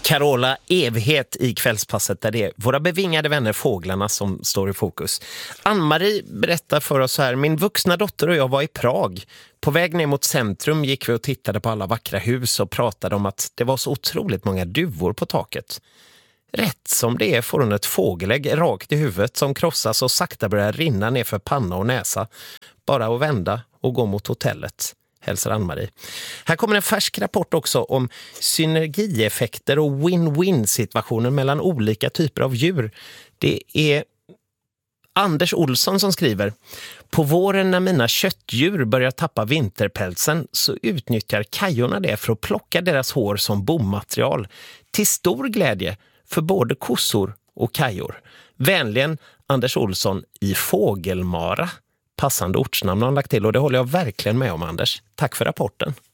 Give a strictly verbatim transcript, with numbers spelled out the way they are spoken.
Carola, evighet i kvällspasset där det är våra bevingade vänner fåglarna som står i fokus. Ann-Marie berättar för oss här: min vuxna dotter och jag var i Prag. På väg ner mot centrum gick vi och tittade på alla vackra hus och pratade om att det var så otroligt många duvor på taket. Rätt som det är får hon ett fågelägg rakt i huvudet som krossas och sakta börjar rinna ner för panna och näsa. Bara att vända och gå mot hotellet. Hälsar Ann-Marie. Här kommer en färsk rapport också om synergieffekter och win-win-situationer mellan olika typer av djur. Det är Anders Olsson som skriver: på våren när mina köttdjur börjar tappa vinterpälsen så utnyttjar kajorna det för att plocka deras hår som bommaterial. Till stor glädje för både kossor och kajor. Vänligen Anders Olsson i Fågelmara. Passande ortsnamn har han lagt till och det håller jag verkligen med om, Anders. Tack för rapporten.